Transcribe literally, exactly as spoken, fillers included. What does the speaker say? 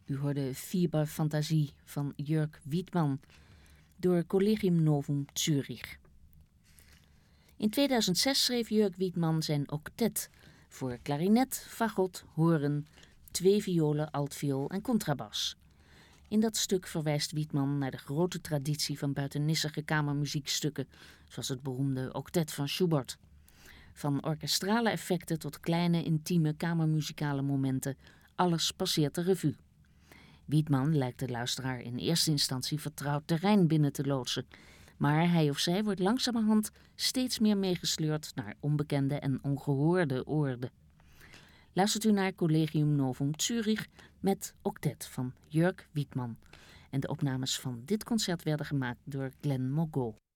U hoorde Fieber Fantasie van Jörg Wiedmann door Collegium Novum Zürich. In tweeduizend zes schreef Jörg Wiedmann zijn octet voor klarinet, fagot, hoorn, twee violen, altviool en contrabas. In dat stuk verwijst Wiedmann naar de grote traditie van buitennissige kamermuziekstukken, zoals het beroemde octet van Schubert. Van orkestrale effecten tot kleine, intieme kamermuzikale momenten, alles passeert de revue. Wiedmann lijkt de luisteraar in eerste instantie vertrouwd terrein binnen te loodsen, maar hij of zij wordt langzamerhand steeds meer meegesleurd naar onbekende en ongehoorde oorden. Luistert u naar Collegium Novum Zürich met octet van Jörg Wiedmann. En de opnames van dit concert werden gemaakt door Glenn Mogo.